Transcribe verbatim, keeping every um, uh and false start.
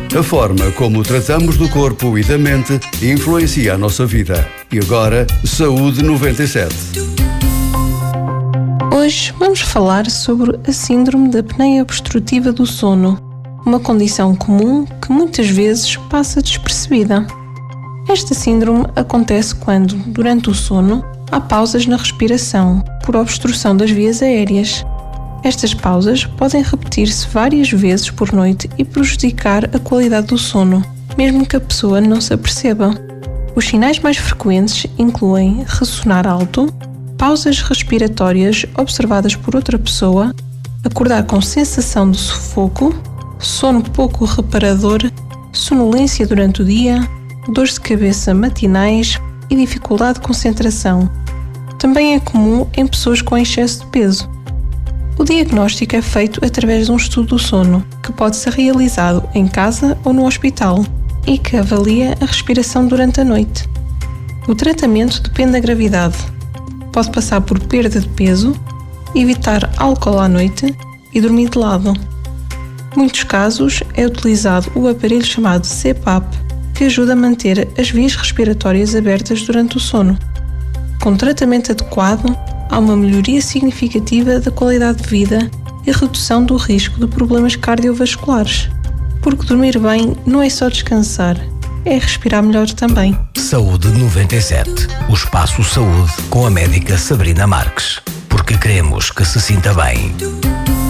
A forma como tratamos do corpo e da mente influencia a nossa vida. E agora, Saúde noventa e sete. Hoje vamos falar sobre a síndrome da apneia obstrutiva do sono, uma condição comum que muitas vezes passa despercebida. Esta síndrome acontece quando, durante o sono, há pausas na respiração por obstrução das vias aéreas. Estas pausas podem repetir-se várias vezes por noite e prejudicar a qualidade do sono, mesmo que a pessoa não se aperceba. Os sinais mais frequentes incluem ressonar alto, pausas respiratórias observadas por outra pessoa, acordar com sensação de sufoco, sono pouco reparador, sonolência durante o dia, dores de cabeça matinais e dificuldade de concentração. Também é comum em pessoas com excesso de peso. O diagnóstico é feito através de um estudo do sono, que pode ser realizado em casa ou no hospital e que avalia a respiração durante a noite. O tratamento depende da gravidade. Pode passar por perda de peso, evitar álcool à noite e dormir de lado. Em muitos casos é utilizado o aparelho chamado C PAP, que ajuda a manter as vias respiratórias abertas durante o sono. Com tratamento adequado, há uma melhoria significativa da qualidade de vida e redução do risco de problemas cardiovasculares. Porque dormir bem não é só descansar, é respirar melhor também. Saúde noventa e sete. O Espaço Saúde com a médica Sabrina Marques. Porque queremos que se sinta bem.